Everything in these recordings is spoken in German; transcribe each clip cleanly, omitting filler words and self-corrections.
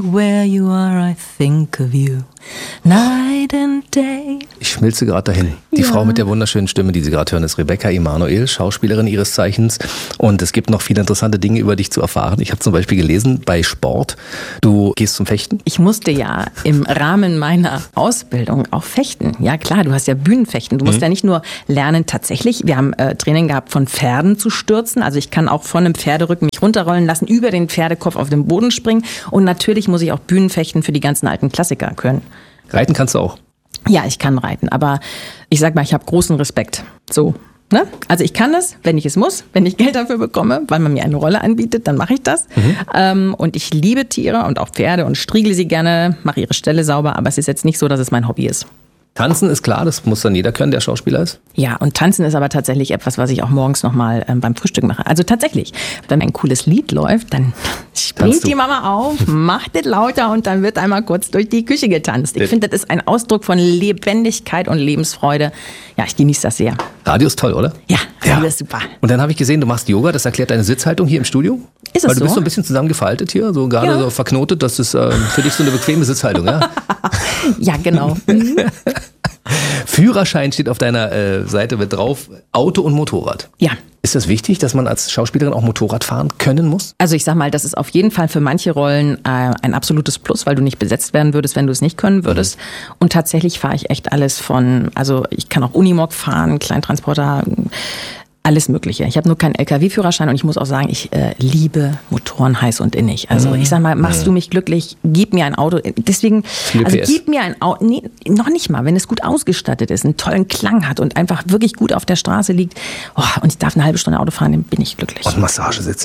Where you are, I think of you, night and day. Ich schmilze gerade dahin. Die Frau mit der wunderschönen Stimme, die Sie gerade hören, ist Rebecca Emanuel, Schauspielerin ihres Zeichens. Und es gibt noch viele interessante Dinge über dich zu erfahren. Ich habe zum Beispiel gelesen, bei Sport, du gehst zum Fechten. Ich musste ja im Rahmen meiner Ausbildung auch fechten. Ja klar, du hast ja Bühnenfechten. Du musst ja nicht nur lernen, tatsächlich, wir haben Training gehabt, von Pferden zu stürzen. Also ich kann auch von einem Pferderücken mich runterrollen lassen, über den Pferdekopf auf den Boden springen. Und natürlich muss ich auch Bühnenfechten für die ganzen alten Klassiker können. Reiten kannst du auch. Ja, ich kann reiten, aber ich sag mal, ich habe großen Respekt. So, ne? Also ich kann das, wenn ich es muss, wenn ich Geld dafür bekomme, weil man mir eine Rolle anbietet, dann mache ich das. Und ich liebe Tiere und auch Pferde und striegle sie gerne, mache ihre Ställe sauber, aber es ist jetzt nicht so, dass es mein Hobby ist. Tanzen ist klar, das muss dann jeder können, der Schauspieler ist. Ja, und Tanzen ist aber tatsächlich etwas, was ich auch morgens nochmal beim Frühstück mache. Also tatsächlich, wenn ein cooles Lied läuft, dann springt die Mama auf, macht es lauter und dann wird einmal kurz durch die Küche getanzt. Ich finde, das ist ein Ausdruck von Lebendigkeit und Lebensfreude. Ja, ich genieße das sehr. Radio ist toll, oder? Ja, Radio ist super. Und dann habe ich gesehen, du machst Yoga, das erklärt deine Sitzhaltung hier im Studio. Ist es Weil du so? bist so ein bisschen zusammengefaltet hier, so gerade so verknotet, das ist für dich so eine bequeme Sitzhaltung, ja? Ja, genau. Führerschein steht auf deiner Seite mit drauf, Auto und Motorrad. Ja. Ist das wichtig, dass man als Schauspielerin auch Motorrad fahren können muss? Also ich sag mal, das ist auf jeden Fall für manche Rollen ein absolutes Plus, weil du nicht besetzt werden würdest, wenn du es nicht können würdest. Und tatsächlich fahre ich echt alles also ich kann auch Unimog fahren, Kleintransporter, alles Mögliche. Ich habe nur keinen LKW-Führerschein und ich muss auch sagen, ich liebe Motoren heiß und innig. Also ich sag mal, machst du mich glücklich, gib mir ein Auto. Deswegen, also gib mir ein Auto, nee, noch nicht mal, wenn es gut ausgestattet ist, einen tollen Klang hat und einfach wirklich gut auf der Straße liegt. Oh, und ich darf eine halbe Stunde Auto fahren, dann bin ich glücklich. Und Massagesitze.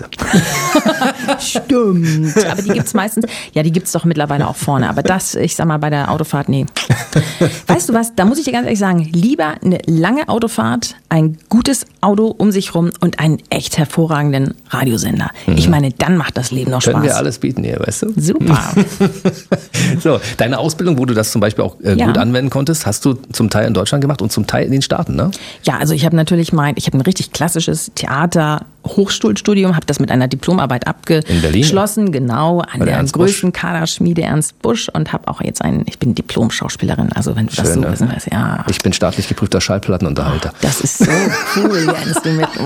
Stimmt. Aber die gibt's meistens, ja, die gibt's doch mittlerweile auch vorne. Aber das, ich sag mal, bei der Autofahrt, nee. Weißt du was, da muss ich dir ganz ehrlich sagen, lieber eine lange Autofahrt, ein gutes Auto um sich rum und einen echt hervorragenden Radiosender. Ich meine, dann macht das Leben noch Spaß. Können wir alles bieten hier, weißt du? Super. So, deine Ausbildung, wo du das zum Beispiel auch gut anwenden konntest, hast du zum Teil in Deutschland gemacht und zum Teil in den Staaten, ne? Ja, also ich habe natürlich ich habe ein richtig klassisches Theater-Hochschulstudium, habe das mit einer Diplomarbeit abgeschlossen, genau, an der größten Kaderschmiede Ernst Busch und habe auch jetzt ich bin Diplom-Schauspielerin, also wenn du das so wissen willst, ja. Ich bin staatlich geprüfter Schallplattenunterhalter. Das ist so cool, Jens, du mit.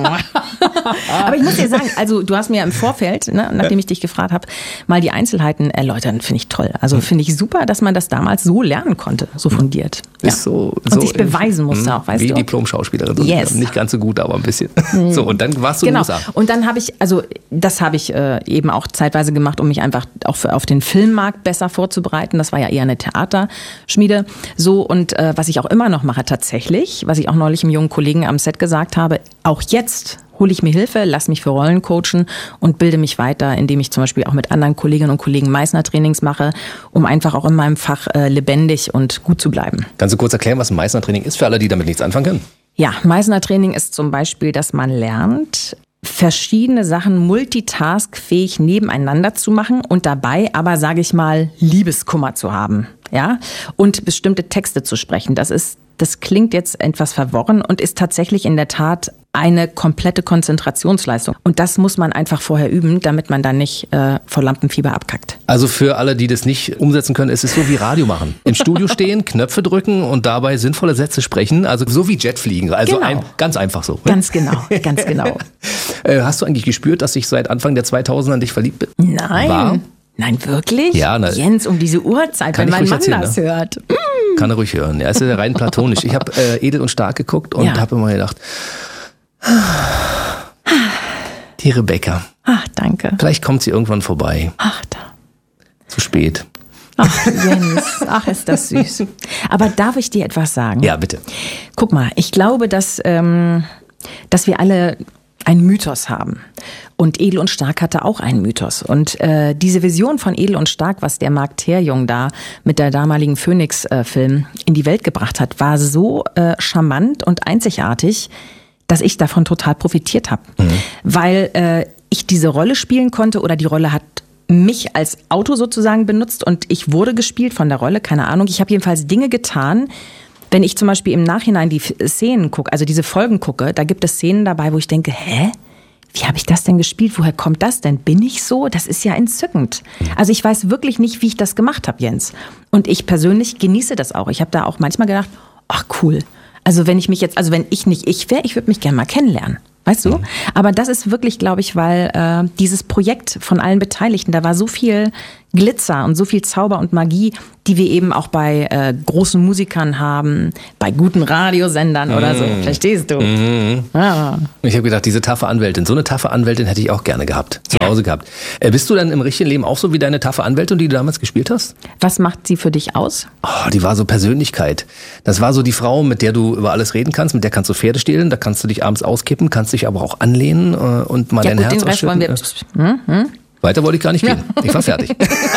Aber ich muss dir sagen, also du hast mir im Vorfeld, ne, nachdem ich dich gefragt habe, mal die Einzelheiten erläutern, finde ich toll. Also finde ich super, dass man das damals so lernen konnte, so fundiert. Ist so, und sich beweisen musste auch, weißt du? Wie Diplom-Schauspielerin. Yes. Nicht ganz so gut, aber ein bisschen. So, und dann warst du in den USA. Und dann das habe ich eben auch zeitweise gemacht, um mich einfach auch auf den Filmmarkt besser vorzubereiten. Das war ja eher eine Theaterschmiede. So, und was ich auch immer noch mache tatsächlich, was ich auch neulich einem jungen Kollegen am Set gesagt habe, auch jetzt hole ich mir Hilfe, lass mich für Rollen coachen und bilde mich weiter, indem ich zum Beispiel auch mit anderen Kolleginnen und Kollegen Meißner-Trainings mache, um einfach auch in meinem Fach lebendig und gut zu bleiben. Kannst du kurz erklären, was ein Meißner-Training ist für alle, die damit nichts anfangen können? Ja, Meißner-Training ist zum Beispiel, dass man lernt, verschiedene Sachen multitaskfähig nebeneinander zu machen und dabei aber, sage ich mal, Liebeskummer zu haben, ja, und bestimmte Texte zu sprechen. Das klingt jetzt etwas verworren und ist tatsächlich in der Tat eine komplette Konzentrationsleistung. Und das muss man einfach vorher üben, damit man dann nicht vor Lampenfieber abkackt. Also für alle, die das nicht umsetzen können, ist es so wie Radio machen. Im Studio stehen, Knöpfe drücken und dabei sinnvolle Sätze sprechen. Also so wie Jetfliegen. Also genau. Ganz einfach so. Ganz genau, ganz genau. Hast du eigentlich gespürt, dass ich seit Anfang der 2000er an dich verliebt bin? Nein. Nein, wirklich? Ja, Jens, um diese Uhrzeit, wenn mein Mann das hört. Kann er ruhig hören. Ja, es ist ja rein platonisch. Ich habe Edel und Stark geguckt und habe immer gedacht, die Rebecca. Ach, danke. Vielleicht kommt sie irgendwann vorbei. Ach, da. Zu spät. Ach, Jens, ach, ist das süß. Aber darf ich dir etwas sagen? Ja, bitte. Guck mal, ich glaube, dass wir alle einen Mythos haben. Und Edel und Stark hatte auch einen Mythos. Und diese Vision von Edel und Stark, was der Marc Terjung da mit der damaligen Phoenix-Film in die Welt gebracht hat, war so charmant und einzigartig, dass ich davon total profitiert habe. Weil ich diese Rolle spielen konnte oder die Rolle hat mich als Auto sozusagen benutzt und ich wurde gespielt von der Rolle, keine Ahnung. Ich habe jedenfalls Dinge getan, wenn ich zum Beispiel im Nachhinein die Szenen gucke, also diese Folgen gucke, da gibt es Szenen dabei, wo ich denke, hä? wie habe ich das denn gespielt? Woher kommt das denn? Bin ich so? Das ist ja entzückend. Also ich weiß wirklich nicht, wie ich das gemacht habe, Jens. Und ich persönlich genieße das auch. Ich habe da auch manchmal gedacht, ach cool. Also wenn ich nicht ich wäre, ich würde mich gerne mal kennenlernen. Weißt du? Aber das ist wirklich, glaube ich, weil dieses Projekt von allen Beteiligten, da war so viel Glitzer und so viel Zauber und Magie, die wir eben auch bei großen Musikern haben, bei guten Radiosendern oder so. Verstehst du? Ja. Ich habe gedacht, diese taffe Anwältin, so eine taffe Anwältin hätte ich auch gerne gehabt, zu Hause gehabt. Bist du dann im richtigen Leben auch so wie deine taffe Anwältin, die du damals gespielt hast? Was macht sie für dich aus? Oh, die war so Persönlichkeit. Das war so die Frau, mit der du über alles reden kannst, mit der kannst du Pferde stehlen, da kannst du dich abends auskippen, kannst dich aber auch anlehnen und mal dein Herz den Rest wollen wir. Weiter wollte ich gar nicht gehen. Ich war fertig.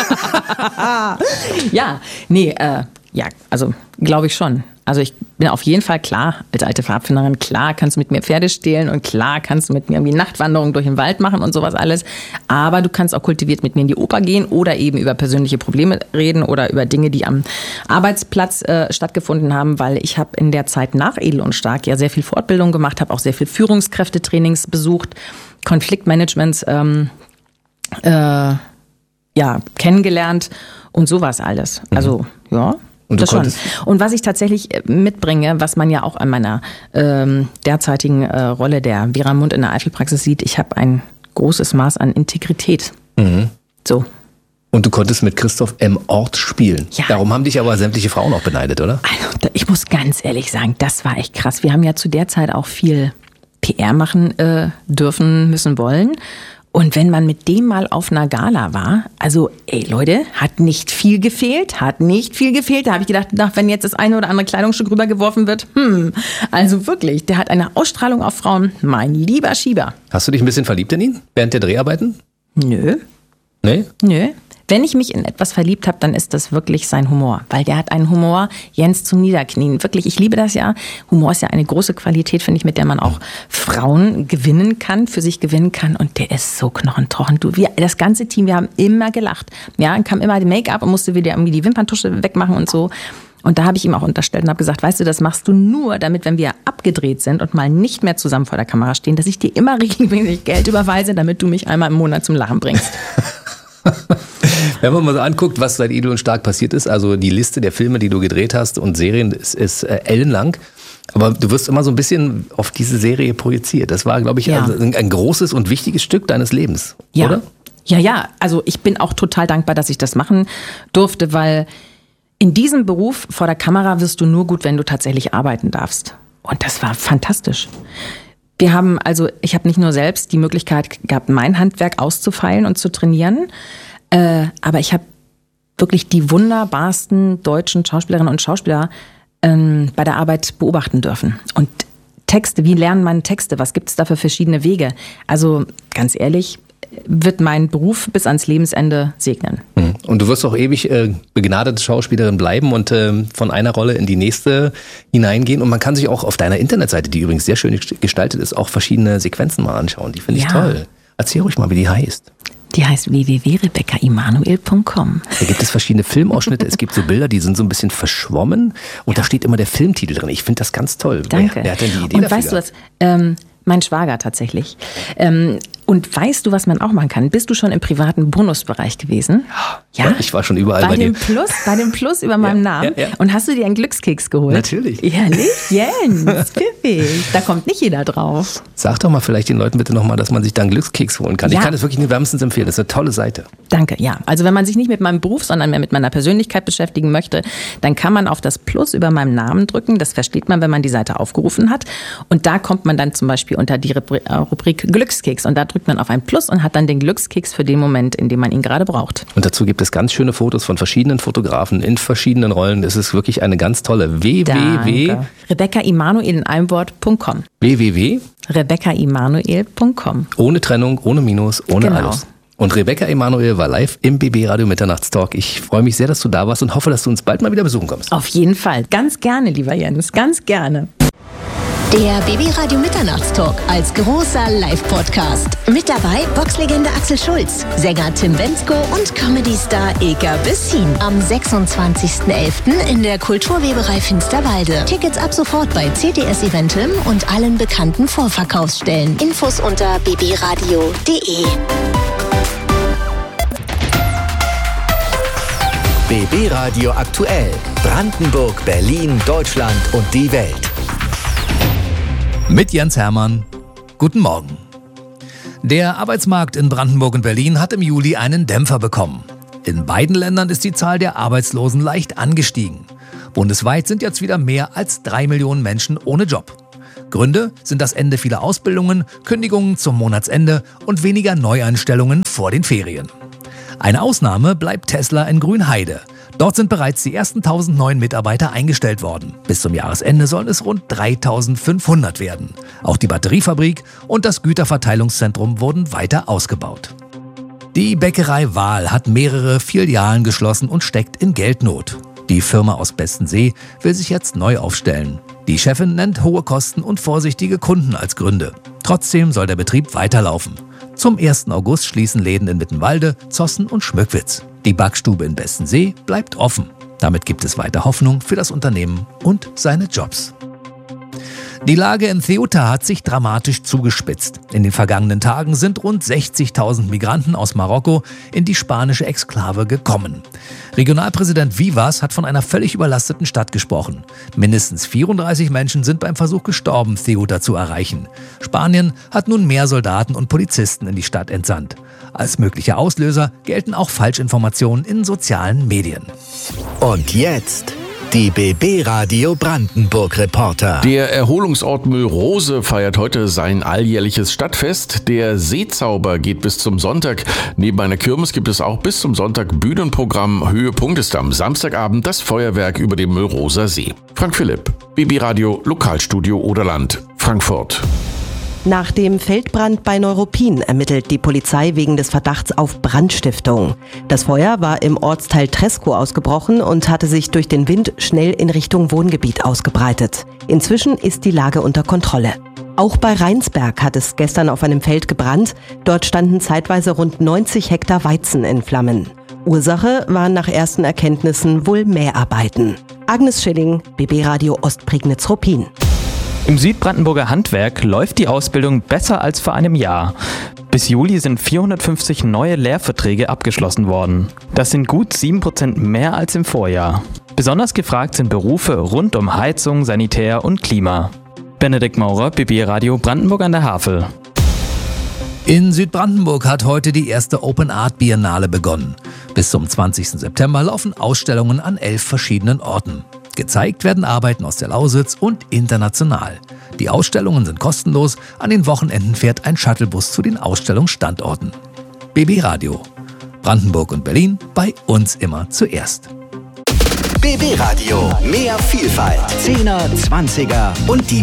Also glaube ich schon. Also ich bin auf jeden Fall klar, als alte Pfadfinderin, klar kannst du mit mir Pferde stehlen und klar kannst du mit mir irgendwie Nachtwanderungen durch den Wald machen und sowas alles. Aber du kannst auch kultiviert mit mir in die Oper gehen oder eben über persönliche Probleme reden oder über Dinge, die am Arbeitsplatz stattgefunden haben, weil ich habe in der Zeit nach Edel und Stark ja sehr viel Fortbildung gemacht, habe auch sehr viel Führungskräftetrainings besucht, Konfliktmanagements kennengelernt und sowas alles. Also, ja. Und das schon. Und was ich tatsächlich mitbringe, was man ja auch an meiner derzeitigen Rolle der Vera Mund in der Eifelpraxis sieht, ich habe ein großes Maß an Integrität. So. Und du konntest mit Christoph M. Ort spielen. Ja. Darum haben dich aber sämtliche Frauen auch beneidet, oder? Also, ich muss ganz ehrlich sagen, das war echt krass. Wir haben ja zu der Zeit auch viel PR machen dürfen, müssen, wollen. Und wenn man mit dem mal auf einer Gala war, also Leute, hat nicht viel gefehlt. Da habe ich gedacht, wenn jetzt das eine oder andere Kleidungsstück rübergeworfen wird, also wirklich, der hat eine Ausstrahlung auf Frauen, mein lieber Schieber. Hast du dich ein bisschen verliebt in ihn während der Dreharbeiten? Nö. Nee? Nö. Wenn ich mich in etwas verliebt habe, dann ist das wirklich sein Humor. Weil der hat einen Humor, Jens, zum Niederknien. Wirklich, ich liebe das ja. Humor ist ja eine große Qualität, finde ich, mit der man auch Frauen gewinnen kann, für sich gewinnen kann. Und der ist so knochentrocken. Das ganze Team, wir haben immer gelacht. Ja, dann kam immer die Make-up und musste wieder irgendwie die Wimperntusche wegmachen und so. Und da habe ich ihm auch unterstellt und habe gesagt, weißt du, das machst du nur, damit, wenn wir abgedreht sind und mal nicht mehr zusammen vor der Kamera stehen, dass ich dir immer regelmäßig Geld überweise, damit du mich einmal im Monat zum Lachen bringst. Wenn man mal so anguckt, was seit Edel und Stark passiert ist, also die Liste der Filme, die du gedreht hast und Serien, ist ellenlang. Aber du wirst immer so ein bisschen auf diese Serie projiziert. Das war, glaube ich, ein großes und wichtiges Stück deines Lebens, oder? Ja. Also ich bin auch total dankbar, dass ich das machen durfte, weil in diesem Beruf vor der Kamera wirst du nur gut, wenn du tatsächlich arbeiten darfst. Und das war fantastisch. Ich habe nicht nur selbst die Möglichkeit gehabt, mein Handwerk auszufeilen und zu trainieren, aber ich habe wirklich die wunderbarsten deutschen Schauspielerinnen und Schauspieler bei der Arbeit beobachten dürfen. Und Texte, wie lernen man Texte? Was gibt es da für verschiedene Wege? Also ganz ehrlich, wird mein Beruf bis ans Lebensende segnen. Und du wirst auch ewig begnadete Schauspielerin bleiben und von einer Rolle in die nächste hineingehen. Und man kann sich auch auf deiner Internetseite, die übrigens sehr schön gestaltet ist, auch verschiedene Sequenzen mal anschauen. Die finde ich toll. Erzähl ruhig mal, wie die heißt. Die heißt www.rebeccaimmanuel.com. Da gibt es verschiedene Filmausschnitte. Es gibt so Bilder, die sind so ein bisschen verschwommen. Und da steht immer der Filmtitel drin. Ich finde das ganz toll. Danke. Wer hat denn die Idee und dafür? Weißt du was? Mein Schwager tatsächlich. Und weißt du, was man auch machen kann? Bist du schon im privaten Bonusbereich gewesen? Ja, ich war schon überall bei dir. Bei dem Plus über meinem Namen. Ja. Und hast du dir einen Glückskeks geholt? Natürlich. Ehrlich? Jens, pfiffig. Da kommt nicht jeder drauf. Sag doch mal vielleicht den Leuten bitte nochmal, dass man sich da einen Glückskeks holen kann. Ja. Ich kann das wirklich nur wärmstens empfehlen. Das ist eine tolle Seite. Danke, ja. Also wenn man sich nicht mit meinem Beruf, sondern mehr mit meiner Persönlichkeit beschäftigen möchte, dann kann man auf das Plus über meinem Namen drücken. Das versteht man, wenn man die Seite aufgerufen hat. Und da kommt man dann zum Beispiel unter die Rubrik Glückskeks. Und da drückt man auf ein Plus und hat dann den Glückskeks für den Moment, in dem man ihn gerade braucht. Und dazu gibt es ganz schöne Fotos von verschiedenen Fotografen in verschiedenen Rollen. Es ist wirklich eine ganz tolle Rebeccaimmanuel in einem Wort.com. Rebeccaimmanuel.com. Ohne Trennung, ohne Minus, ohne alles. Und Rebecca Emanuel war live im BB Radio Mitternachtstalk. Ich freue mich sehr, dass du da warst und hoffe, dass du uns bald mal wieder besuchen kommst. Auf jeden Fall. Ganz gerne, lieber Jens. Ganz gerne. Der BB Radio Mitternachtstalk als großer Live-Podcast. Mit dabei Boxlegende Axel Schulz, Sänger Tim Bendzko und Comedy-Star Ilka Bessin. Am 26.11. in der Kulturweberei Finsterwalde. Tickets ab sofort bei CTS Eventim und allen bekannten Vorverkaufsstellen. Infos unter bbradio.de. BB Radio aktuell. Brandenburg, Berlin, Deutschland und die Welt. Mit Jens Hermann. Guten Morgen. Der Arbeitsmarkt in Brandenburg und Berlin hat im Juli einen Dämpfer bekommen. In beiden Ländern ist die Zahl der Arbeitslosen leicht angestiegen. Bundesweit sind jetzt wieder mehr als 3 Millionen Menschen ohne Job. Gründe sind das Ende vieler Ausbildungen, Kündigungen zum Monatsende und weniger Neueinstellungen vor den Ferien. Eine Ausnahme bleibt Tesla in Grünheide. Dort sind bereits die ersten 1000 neuen Mitarbeiter eingestellt worden. Bis zum Jahresende sollen es rund 3500 werden. Auch die Batteriefabrik und das Güterverteilungszentrum wurden weiter ausgebaut. Die Bäckerei Wahl hat mehrere Filialen geschlossen und steckt in Geldnot. Die Firma aus Bestensee will sich jetzt neu aufstellen. Die Chefin nennt hohe Kosten und vorsichtige Kunden als Gründe. Trotzdem soll der Betrieb weiterlaufen. Zum 1. August schließen Läden in Mittenwalde, Zossen und Schmückwitz. Die Backstube in Bestensee bleibt offen. Damit gibt es weiter Hoffnung für das Unternehmen und seine Jobs. Die Lage in Ceuta hat sich dramatisch zugespitzt. In den vergangenen Tagen sind rund 60.000 Migranten aus Marokko in die spanische Exklave gekommen. Regionalpräsident Vivas hat von einer völlig überlasteten Stadt gesprochen. Mindestens 34 Menschen sind beim Versuch gestorben, Ceuta zu erreichen. Spanien hat nun mehr Soldaten und Polizisten in die Stadt entsandt. Als möglicher Auslöser gelten auch Falschinformationen in sozialen Medien. Und jetzt die BB Radio Brandenburg Reporter. Der Erholungsort Mölrose feiert heute sein alljährliches Stadtfest. Der Seezauber geht bis zum Sonntag. Neben einer Kirmes gibt es auch bis zum Sonntag Bühnenprogramm. Höhepunkt ist am Samstagabend das Feuerwerk über dem Mölroser See. Frank Philipp, BB Radio Lokalstudio Oderland, Frankfurt. Nach dem Feldbrand bei Neuruppin ermittelt die Polizei wegen des Verdachts auf Brandstiftung. Das Feuer war im Ortsteil Treskow ausgebrochen und hatte sich durch den Wind schnell in Richtung Wohngebiet ausgebreitet. Inzwischen ist die Lage unter Kontrolle. Auch bei Rheinsberg hat es gestern auf einem Feld gebrannt. Dort standen zeitweise rund 90 Hektar Weizen in Flammen. Ursache waren nach ersten Erkenntnissen wohl Mäharbeiten. Agnes Schilling, BB Radio Ostprignitz-Ruppin. Im Südbrandenburger Handwerk läuft die Ausbildung besser als vor einem Jahr. Bis Juli sind 450 neue Lehrverträge abgeschlossen worden. Das sind gut 7% mehr als im Vorjahr. Besonders gefragt sind Berufe rund um Heizung, Sanitär und Klima. Benedikt Maurer, BB Radio Brandenburg an der Havel. In Südbrandenburg hat heute die erste Open Art Biennale begonnen. Bis zum 20. September laufen Ausstellungen an 11 verschiedenen Orten. Gezeigt werden Arbeiten aus der Lausitz und international. Die Ausstellungen sind kostenlos. An den Wochenenden fährt ein Shuttlebus zu den Ausstellungsstandorten. BB Radio. Brandenburg und Berlin, bei uns immer zuerst. BB Radio, mehr Vielfalt. 10er, 20er und die